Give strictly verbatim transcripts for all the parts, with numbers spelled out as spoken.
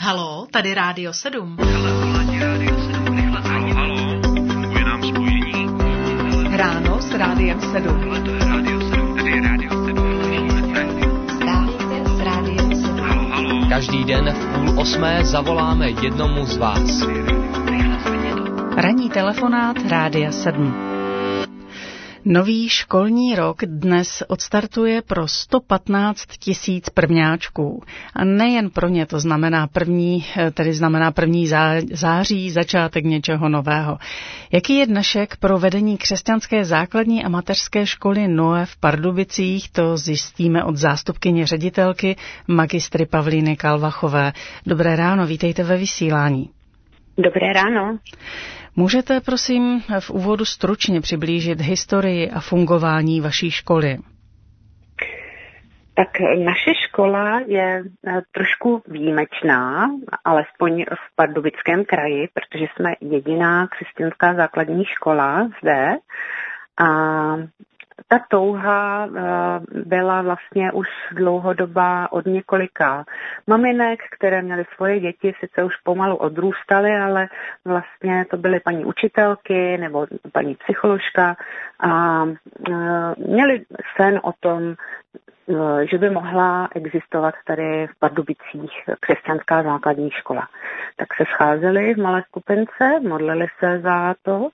Haló, tady Rádio sedm. Haló, funguje nám spojení. Ráno s Rádiem sedm. Tohle to je Rádio sedm, tady je Rádio sedm. Zprávy s Rádiem sedm. Haló, haló. Každý den v půl osmé zavoláme jednomu z vás. Ranní telefonát Rádia sedm. Nový školní rok dnes odstartuje pro sto patnáct tisíc prvňáčků. A nejen pro ně to znamená první, tedy znamená první září, začátek něčeho nového. Jaký je dnešek pro vedení křesťanské základní a mateřské školy Noe v Pardubicích, to zjistíme od zástupkyně ředitelky magistry Pavlíny Kalvachové. Dobré ráno, vítejte ve vysílání. Dobré ráno. Můžete, prosím, v úvodu stručně přiblížit historii a fungování vaší školy? Tak naše škola je trošku výjimečná, alespoň v Pardubickém kraji, protože jsme jediná křesťanská základní škola zde. A ta touha byla vlastně už dlouhodobá od několika maminek, které měly svoje děti, sice už pomalu odrůstaly, ale vlastně to byly paní učitelky nebo paní psycholožka a měli sen o tom, že by mohla existovat tady v Pardubicích křesťanská základní škola. Tak se scházeli v malé skupince, modlili se za to.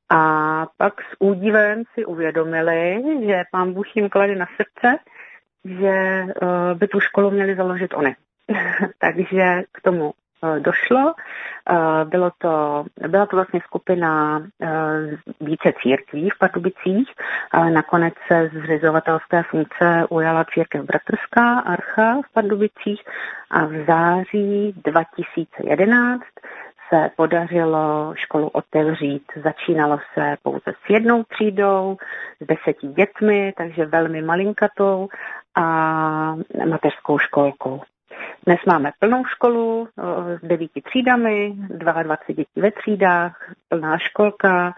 A pak s údivem si uvědomili, že pán Bůh jim klade na srdce, že uh, by tu školu měli založit oni. Takže k tomu uh, došlo. Uh, bylo to, byla to vlastně skupina uh, více církví v Pardubicích, ale nakonec se z zřizovatelské funkce ujala církev bratrská Archa v Pardubicích a v září dva tisíce jedenáct se podařilo školu otevřít. Začínalo se pouze s jednou třídou, s deseti dětmi, takže velmi malinkatou a mateřskou školkou. Dnes máme plnou školu s devíti třídami, dvacet dva dětí ve třídách, plná školka,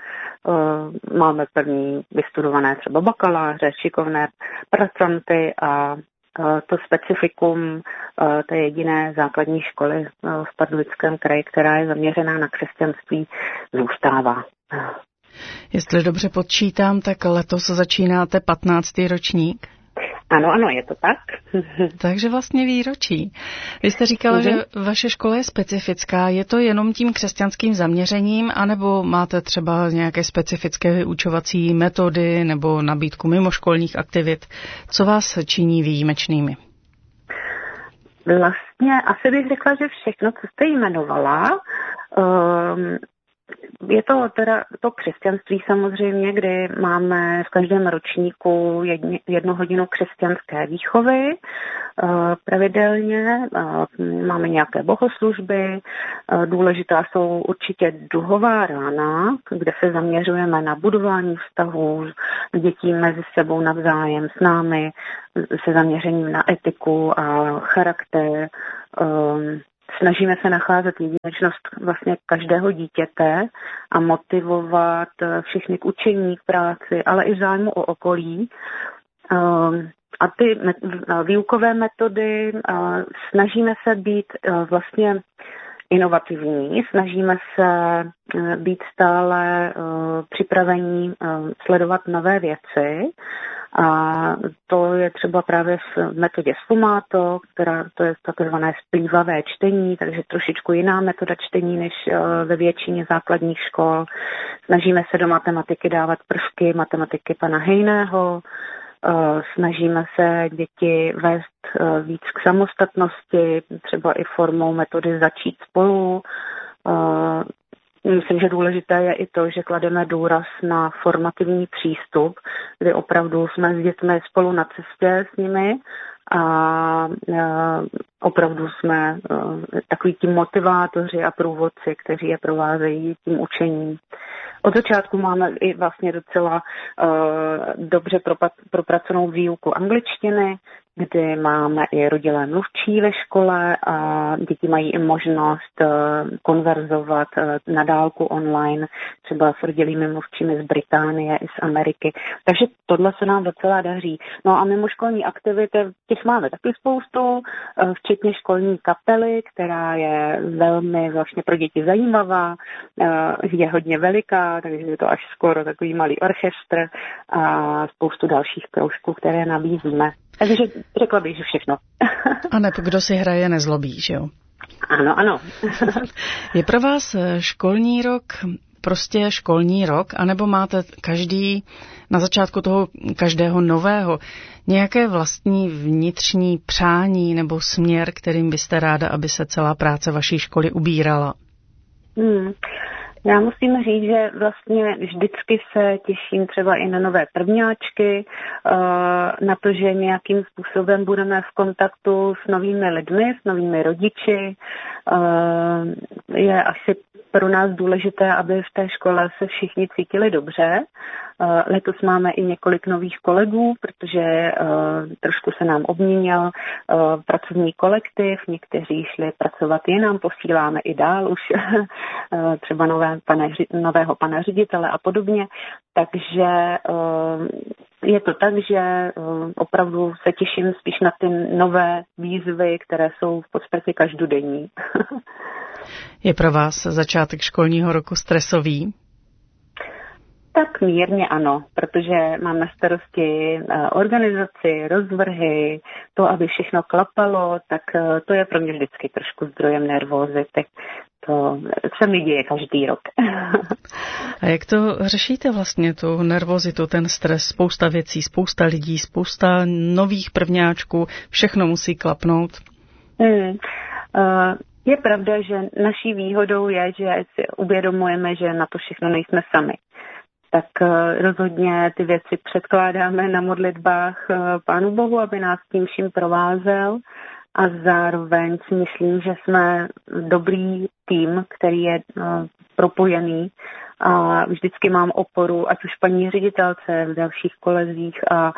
máme první vystudované třeba bakaláře, šikovné pracranty a to specifikum té jediné základní školy v Pardubickém kraji, která je zaměřená na křesťanství, zůstává. Jestli dobře počítám, tak letos začínáte patnáctý ročník? Ano, ano, je to tak. Takže vlastně výročí. Vy jste říkala, mm-hmm. že vaše škola je specifická. Je to jenom tím křesťanským zaměřením, anebo máte třeba nějaké specifické vyučovací metody nebo nabídku mimoškolních aktivit? Co vás činí výjimečnými? Vlastně asi bych řekla, že všechno, co jste jmenovala, um, je to teda to křesťanství samozřejmě, kdy máme v každém ročníku jedni, jednu hodinu křesťanské výchovy. Pravidelně máme nějaké bohoslužby. Důležitá jsou určitě duhová rána, kde se zaměřujeme na budování vztahů dětí mezi sebou navzájem, s námi, se zaměřením na etiku a charakter. Snažíme se nacházet jedinečnost vlastně každého dítěte a motivovat všechny k učení, k práci, ale i zájmu o okolí. A ty výukové metody snažíme se být vlastně inovativní, snažíme se být stále připravení sledovat nové věci. A to je třeba právě v metodě Sfumato, která to je takzvané splývavé čtení, takže trošičku jiná metoda čtení než ve většině základních škol. Snažíme se do matematiky dávat prvky matematiky pana Hejného, snažíme se děti vést víc k samostatnosti, třeba i formou metody začít spolu. Myslím, že důležité je i to, že klademe důraz na formativní přístup, kdy opravdu jsme s dětmi spolu na cestě s nimi a opravdu jsme takový ti motivátoři a průvodci, kteří je provázejí tím učením. Od začátku máme i vlastně docela uh, dobře propa- propracovanou výuku angličtiny, kdy máme i rodilé mluvčí ve škole a děti mají i možnost konverzovat na dálku online, třeba s rodilými mluvčími z Británie i z Ameriky. Takže tohle se nám docela daří. No a mimoškolní aktivity, těch máme taky spoustu, včetně školní kapely, která je velmi vlastně pro děti zajímavá, je hodně veliká, takže je to až skoro takový malý orchestr a spoustu dalších kroužků, které nabízíme. Takže řekla bych, že všechno. A ne, kdo si hraje, nezlobí, že jo? Ano, ano. Je pro vás školní rok prostě školní rok, anebo máte každý, na začátku toho každého nového, nějaké vlastní vnitřní přání nebo směr, kterým byste ráda, aby se celá práce vaší školy ubírala? Hmm. Já musím říct, že vlastně vždycky se těším třeba i na nové prvňáčky, na to, že nějakým způsobem budeme v kontaktu s novými lidmi, s novými rodiči. Je asi pro nás důležité, aby v té škole se všichni cítili dobře. Letos máme i několik nových kolegů, protože trošku se nám obměnil pracovní kolektiv, někteří šli pracovat jinam, posíláme i dál už třeba nové pane, nového pana ředitele a podobně. Takže je to tak, že opravdu se těším spíš na ty nové výzvy, které jsou v podstatě každodenní. Je pro vás začátek školního roku stresový? Tak mírně ano, protože mám na starosti organizaci, rozvrhy, to, aby všechno klapalo, tak to je pro mě vždycky trošku zdrojem nervózity. To se mi děje každý rok. A jak to řešíte vlastně, tu nervozitu, ten stres, spousta věcí, spousta lidí, spousta nových prvňáčků, všechno musí klapnout? Hmm. Uh, je pravda, že naší výhodou je, že si uvědomujeme, že na to všechno nejsme sami. Tak rozhodně ty věci předkládáme na modlitbách Pánu Bohu, aby nás tím vším provázel a zároveň si myslím, že jsme dobrý tým, který je propojený a vždycky mám oporu, ať už paní ředitelce v dalších kolezích a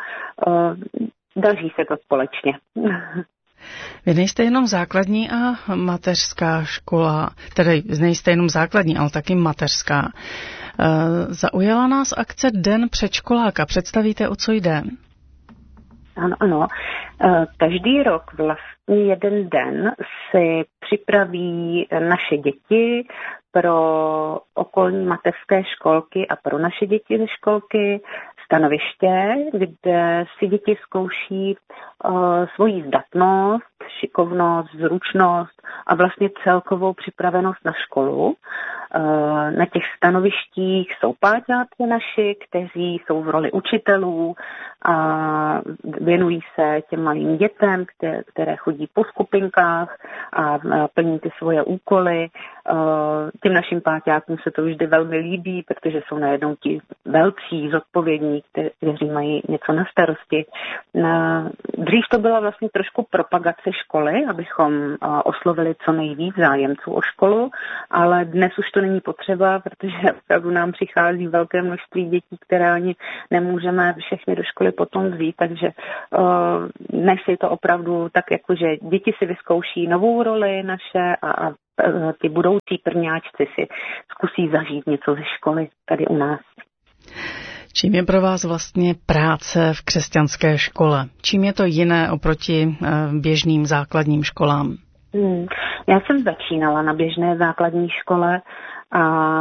daří se to společně. Vy nejste jenom základní a mateřská škola, tedy nejste jenom základní, ale taky mateřská. Zaujala nás akce Den předškoláka. Představíte, o co jde? Ano, ano. Každý rok vlastně jeden den si připraví naše děti pro okolní mateřské školky a pro naše děti ze školky stanoviště, kde si děti zkouší uh, svoji zdatnost, šikovnost, zručnost a vlastně celkovou připravenost na školu. Uh, na těch stanovištích jsou páťáci naši, kteří jsou v roli učitelů a věnují se těm malým dětem, které, které chodí po skupinkách a plní ty svoje úkoly. Uh, těm našim páťákům se to vždy velmi líbí, protože jsou najednou ti velcí, zodpovědní, kteří mají něco na starosti. Dřív to byla vlastně trošku propagace školy, abychom oslovili co nejvíc zájemců o školu, ale dnes už to není potřeba, protože opravdu nám přichází velké množství dětí, které ani nemůžeme všechny do školy potom vzít, takže dnes je to opravdu tak, jako že děti si vyzkouší novou roli naše a, a ty budoucí prvňáčci si zkusí zažít něco ze školy tady u nás. Čím je pro vás vlastně práce v křesťanské škole? Čím je to jiné oproti běžným základním školám? Hmm. Já jsem začínala na běžné základní škole a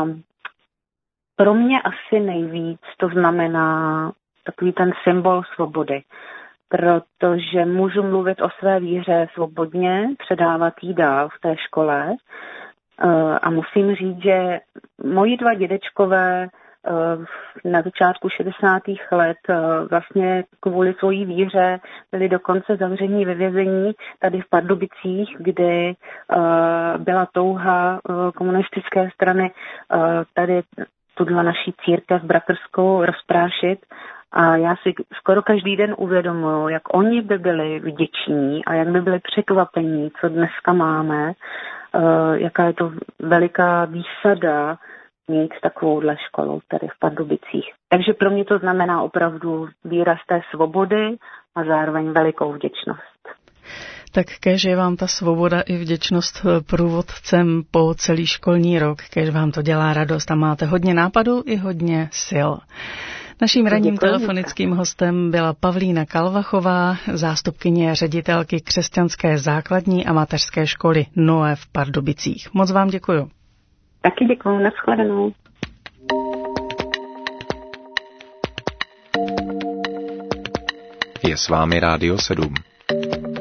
pro mě asi nejvíc to znamená takový ten symbol svobody, protože můžu mluvit o své víře svobodně, předávat jí dál v té škole a musím říct, že moji dva dědečkové na začátku šedesátých let vlastně kvůli svojí víře byli dokonce zavření ve vězení tady v Pardubicích, kde byla touha komunistické strany tady tuhle naší církev bratrskou rozprášit. A já si skoro každý den uvědomuji, jak oni by byli vděční a jak by byli překvapení, co dneska máme, jaká je to veliká výsada mít takovouhle školu tady v Pardubicích. Takže pro mě to znamená opravdu výraz té svobody a zároveň velikou vděčnost. Tak kéž je vám ta svoboda i vděčnost průvodcem po celý školní rok, kéž vám to dělá radost a máte hodně nápadů i hodně sil. Naším ranním telefonickým hostem byla Pavlína Kalvachová, zástupkyně ředitelky křesťanské základní a mateřské školy Noé v Pardubicích. Moc vám děkuju. Taky děkuju, nashledanou. Je s vámi Rádio sedm.